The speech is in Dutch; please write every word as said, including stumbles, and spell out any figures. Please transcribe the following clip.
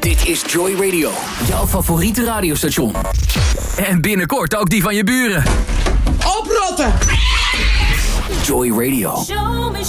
Dit is Joy Radio, jouw favoriete radiostation. En binnenkort ook die van je buren. Oprotten! Joy Radio. Show me,